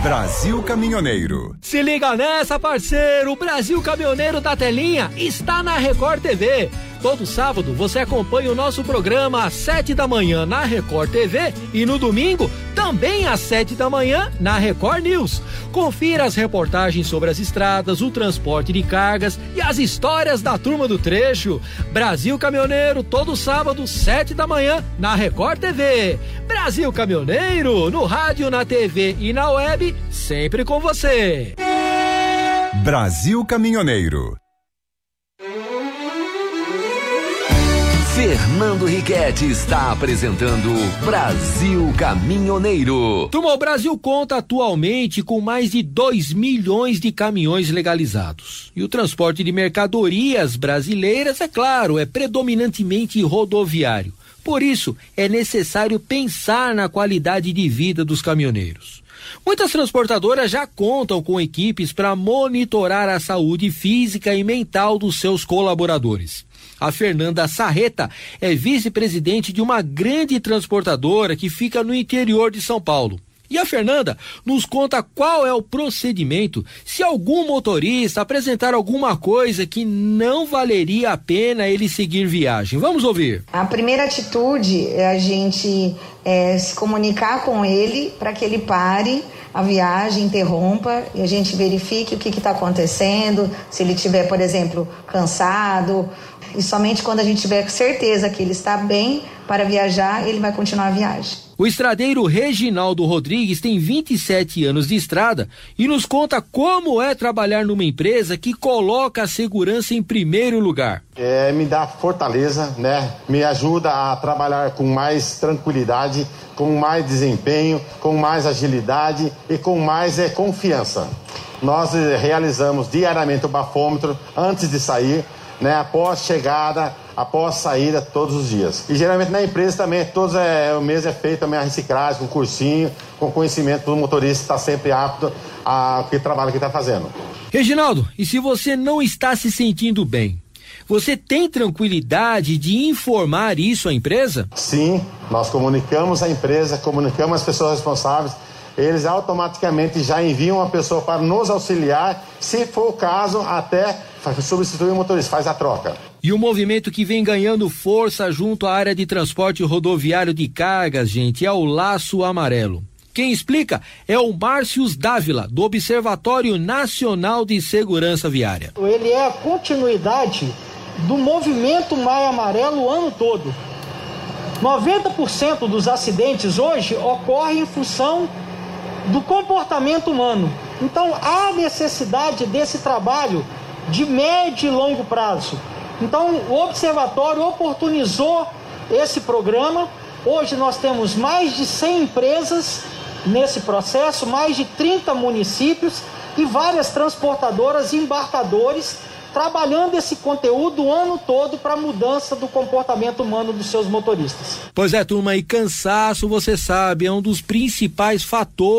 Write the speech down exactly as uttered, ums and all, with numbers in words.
Brasil Caminhoneiro. Se liga nessa, parceiro, o Brasil Caminhoneiro da Telinha está na Record T V. Todo sábado você acompanha o nosso programa às sete da manhã na Record T V e no domingo também às sete da manhã na Record News. Confira as reportagens sobre as estradas, o transporte de cargas e as histórias da turma do trecho. Brasil Caminhoneiro, todo sábado, sete da manhã na Record T V. Brasil Caminhoneiro, no rádio, na T V e na web, sempre com você. Brasil Caminhoneiro. Fernando Riquetti está apresentando Brasil Caminhoneiro. Turma, o Brasil conta atualmente com mais de dois milhões de caminhões legalizados. E o transporte de mercadorias brasileiras, é claro, é predominantemente rodoviário. Por isso, é necessário pensar na qualidade de vida dos caminhoneiros. Muitas transportadoras já contam com equipes para monitorar a saúde física e mental dos seus colaboradores. A Fernanda Sarreta é vice-presidente de uma grande transportadora que fica no interior de São Paulo. E a Fernanda nos conta qual é o procedimento se algum motorista apresentar alguma coisa que não valeria a pena ele seguir viagem. Vamos ouvir. A primeira atitude é a gente é, se comunicar com ele para que ele pare a viagem, interrompa e a gente verifique o que está acontecendo, se ele estiver, por exemplo, cansado. E somente quando a gente tiver certeza que ele está bem para viajar, ele vai continuar a viagem. O estradeiro Reginaldo Rodrigues tem vinte e sete anos de estrada e nos conta como é trabalhar numa empresa que coloca a segurança em primeiro lugar. É, me dá fortaleza, né? Me ajuda a trabalhar com mais tranquilidade, com mais desempenho, com mais agilidade e com mais é, confiança. Nós é, realizamos diariamente o bafômetro antes de sair, né, após chegada, após saída, todos os dias. E geralmente na empresa também, todos é, o mês é feito também a reciclagem, com cursinho, com conhecimento do motorista, está sempre apto ao que trabalho que está fazendo. Reginaldo, e se você não está se sentindo bem, você tem tranquilidade de informar isso à empresa? Sim, nós comunicamos a empresa, comunicamos as pessoas responsáveis, eles automaticamente já enviam uma pessoa para nos auxiliar, se for o caso, até substituir o motorista, faz a troca. E o movimento que vem ganhando força junto à área de transporte rodoviário de cargas, gente, é o Laço Amarelo. Quem explica é o Márcios Dávila, do Observatório Nacional de Segurança Viária. Ele é a continuidade do movimento Maio Amarelo o ano todo. noventa por cento dos acidentes hoje ocorrem em função do comportamento humano. Então há necessidade desse trabalho de médio e longo prazo. Então o observatório oportunizou esse programa. Hoje nós temos mais de cem empresas nesse processo, mais de trinta municípios e várias transportadoras e embarcadores trabalhando esse conteúdo o ano todo para a mudança do comportamento humano dos seus motoristas. Pois é, turma, e cansaço, você sabe, é um dos principais fatores